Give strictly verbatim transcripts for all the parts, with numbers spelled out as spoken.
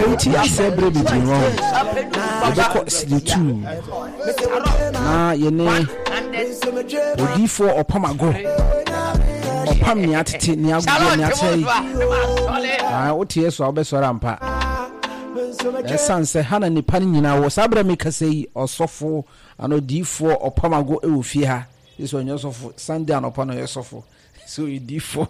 Enti ase brebi di wrong. Obeko studio two. Na yene odifo opamago. Opam ni atete ni agugo ni atei. Ah otie so obesora mpa. Esanse hana nipa nyina wo sabra mekasei osofo anodifo opamago e ofie ha. Eso nyosofo Sunday anopano yosofo. So idifo.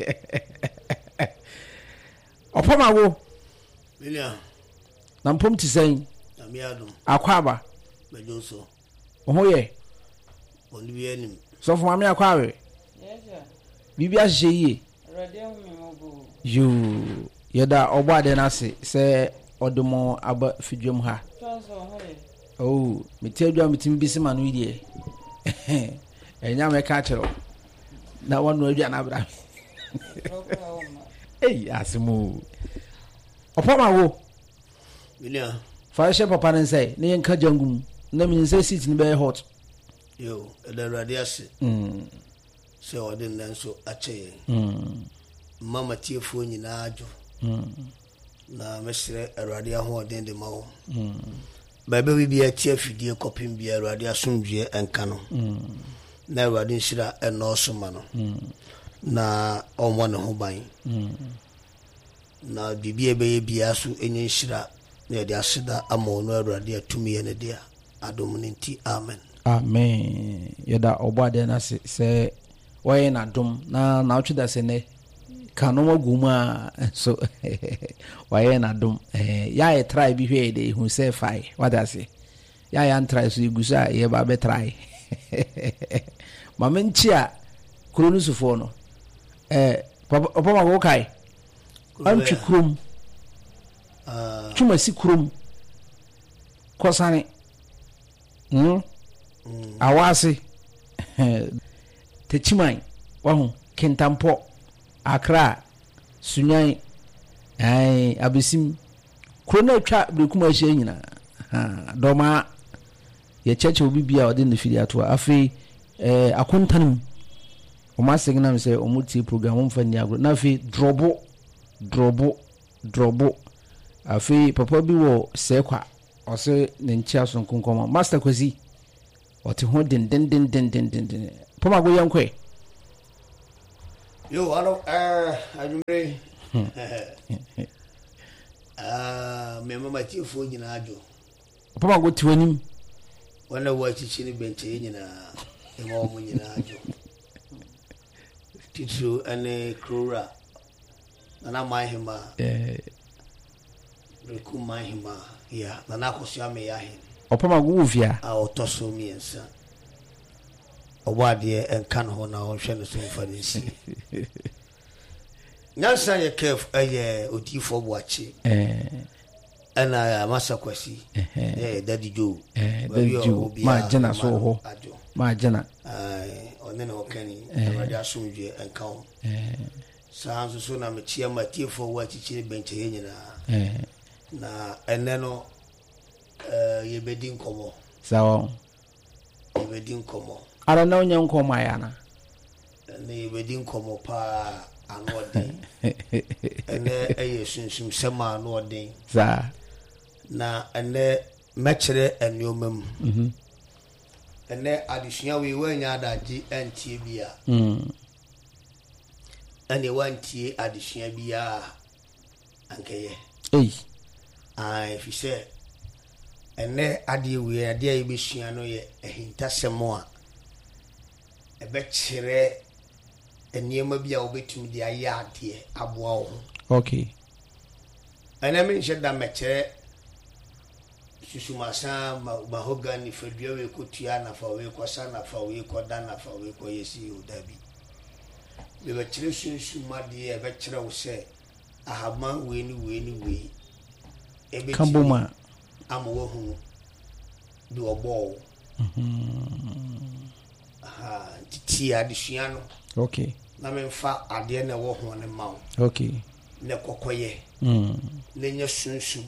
Opamago William Nampom ti sen Amiado Akwaba Mejoso Ohoye Olivier nim So for mama akwawe Yes sir Bibi ahye yi Rade hu me mobo You Yeda obo ade na se se odomo aba fidwam ha Tonso hoye Oh metedwa metim bisima no yidie Enya me ka chero Na wonu adwa na bra Hey, asimu. Opama wo. William. Fa papa ne say, ne yenka jangum. Na mi say seat ni be hot. Yo, the radiasi. Mm. Se odi nanso ache. Mm. Mama tiefo nyina ajo. Mm. Na mesre radia ho odi de mawo. Mm. Baba bi bia tiefidie kopim bia radia somdue enka no. Mm. Na radia nshira eno soma no. Mm. Na onwo ne ho ban mm na bibie be bia so enye nhira na de aseda amonu awurade atumi ne dia adom nti amen amen yeda obade na se se waye na dom na na otweda se ne kanu maguma so waye na dom eh ya e try bi hwe de hu se fai wada se ya ya try so igusa ye ba be try mamenchia kronusufo no eh papa ma go kai antwi krom ah tuma si krom kosane mm awase techimai wahu kentampo akra sunyan ai abesim krona twa brekuma hye nyina ha doma ye cheche obi bia ode ne fili ato afi eh akontanum o ma signal say o multi program on fani agro na fi drobo drobo drobo afi papa bi wo sekwa o se ne nchia so nkonkoma master kwazi o te ho den den den den den den poma go yankwe yo alo eh ajumre ah me mama ti fo nyina ajo poma go tiwanim wana wa chichi ni benche nyina e mo mo nyina ajo titru ane krora na mahima eh reku mahima ya na nakosia me ya hin opama go ufia a otoso miensa obade enkan ho na o hwe no so mfanisi nyansa ye kef eye otifo boachi eh ana masa kwasi eh daddy jo eh daddy jo ma jena so ho ma jena ai onene okani abade asumdwe enkan eh sanzo so na mechia matifo wachichi benche yenyina eh na eneno eh yebedi nkomo sawo yebedi nkomo ara na onye nkomo ayana ne yebedi nkomo pa anode ene eye sunsum sema anode za na ene mechere enyomam mhm ene adisua we wanya adaji entie bia mhm ene wantie adisua bia ankeye ei ai fi se ene ade we ade ayi besua no ye ehintasemo a ebe kire eniema bia obetum de ayi ade aboa wo okay ene me nsheda mechere susumasa mahogany fadua we kotua na fa we kosa na fa we koda na fa we koyesi odabi be be kire sunsuma de e be kire wo se ahama we ni we ni we e be kamboma amwo hu do obo mhm aha titi adisua no okay na me fa ade na wo ho ne mawo okay ne kokoye mhm ne nya sunsum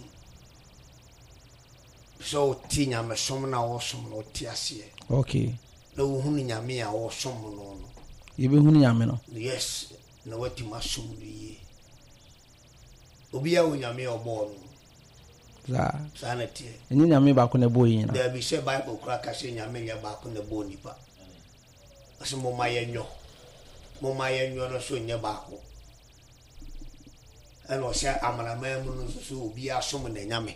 so tinya me som na wo som no tiasie okay na wo hunu nyame a wo som no no ye be hunu nyame no yes na wati masom no yi obi a wo nyame obo no za sanity ni nyame ba ko na bo yin na there be say Bible kura ka say nyame ya ba ko na bo nipa aso mo ma yenyo mo ma yenyo no so nya ba ko eno say amana ma mu no so obi asom na nyame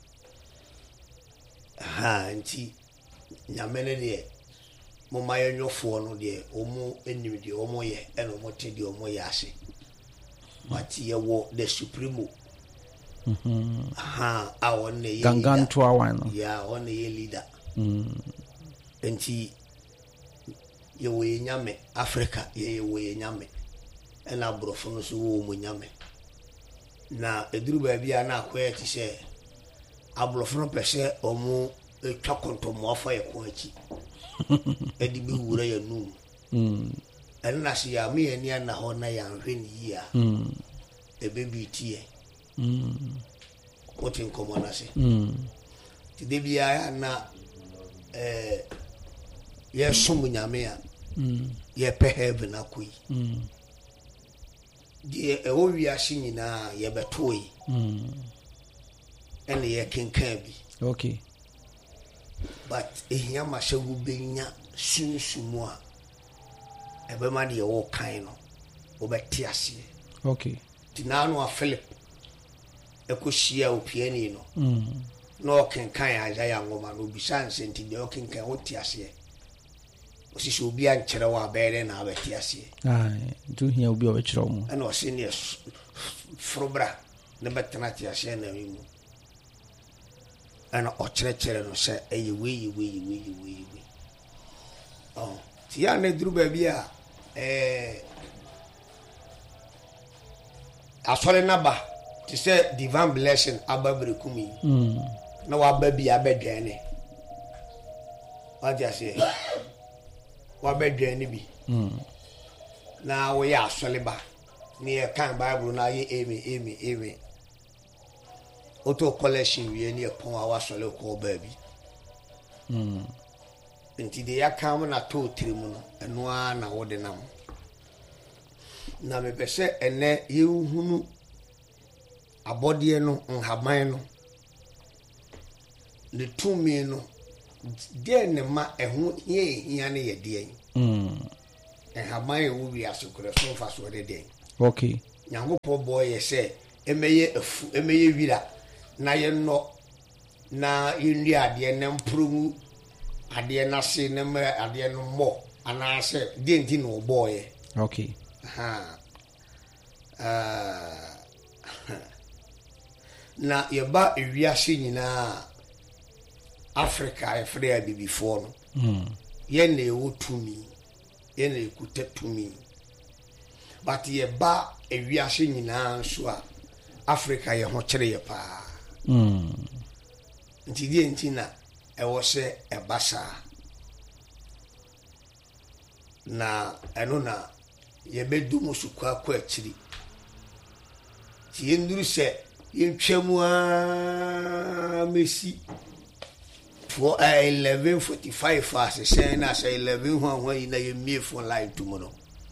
ha nti nyame ne de mo ma yenyo fo no de omo enim de omo ye eno mo te de omo ye ase but ye wo the supremo mhm ha awon ne ye gangan to awan ya on ye leader mm nti ye wo ye nyame Africa ye wo ye nyame ena brofo no so wo mo nyame na eduru ba bia na akoye ti se abrofo no pese omo etwa kontomo afa ye ko achi edi bi wura ya num mm ena se ya me ani na ho na ya hwe ni yi a mm ebe bi tie mm otin komo na se mm ti de bia ya na eh ye som nyame a mm ye pe heaven akoi mm die e wo wiase nyina ye betoi mm ene ye kenkan bi okay but ehia ma shagu benya sunsumu a ebe ma de wo kan no wo beti ase okay tinano a Philip ekoshia opiani no mm no kenkan Isaiah ngoma no bisan senti de kenkan wo ti ase osisi obi an kire wa bere na abeti ase ai du hia obi o kire mo ene o se ne frobra ne betena ti ase na wimu ana o kire kire no se eye we we we we we oh ti ya ne duru ba bia eh asole na ba ti se divine blessing ababere kumi mm na wa ba bia bedwane wa ti ase wa bedwane bi mm na wo ya asole ba ni e kan Bible na ye emi emi emi auto collection we ni e pon wa asole ko ba bi mm nti de ya kan na to trimu no eno a na wo de nam na me pese ene ye hunu abode no nhaban no le tumi no de ne ma eho ye hia ne ye de mm nhaban e wo wi asukure so fa so de de okay nyangopo boy ye se emeye afu emeye wira na ye no na yindi ade ne mprumu ade na se ne me ade no mo ana se de ndi no boy okay ha ah na yeba ewiase nyina Africa e free a before no mm ye na e wotumi ye na ekuta tumi but yeba ewiase nyina so a Africa ye ho kire ye pa mm nti die nti na e wo se e basa na eno na ye bedu musukwa kwa akiri ti enduru se ye twemu a mesi for eleven forty-five fast say na say eleven ho ho na ye mie for live tomorrow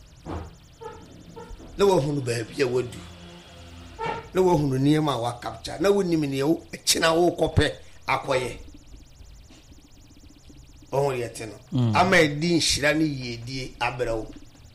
na wo hunu ba bia wadu na wo hunu niema wa capture na woni mi ne wo kina wo kope akoye oh yete no ama edi nhira ne yedie abrawo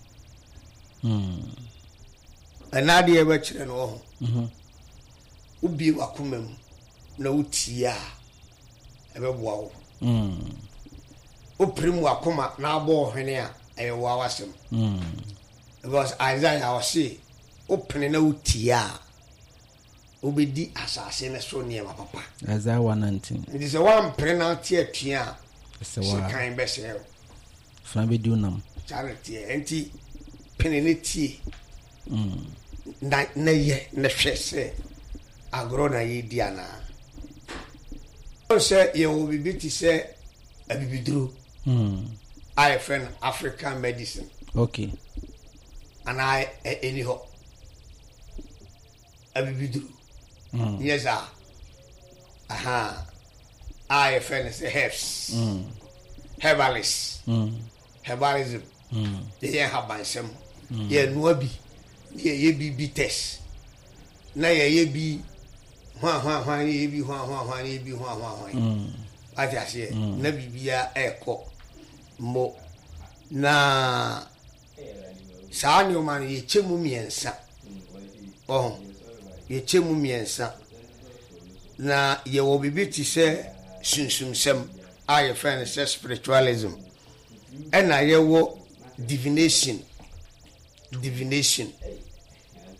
mm anade e ba kire no ho mhm ubi wakomam na utia ebeboa wo mm oprim wakoma na abo hwene a ewo awasem mm because Isaiah was say open na utia obedi asase ne so ne ma papa Isaiah one nineteen it is a one penalty atua se wa kan be se fa be du nam charity enti penalty mm na na ye na hwese agro na ye diana o se ye wo bibi ti se abibiduro mm I friend African medicine okay and I any ho abibiduro mm yes ah aha I friend say herbs mm herbalist mm herbalism mm ye habansem ye no abi ye ye bi bi test na ye ye bi hwa hwa hwa ni bi hwa hwa hwa ni bi hwa hwa hwa mm ati ase na bibia eko mo na saa ni o ma ye chemu miensa oh ye chemu miensa na ye wo bibi ti se sunsumsem a ye friend se spiritualism and na ye wo divination divination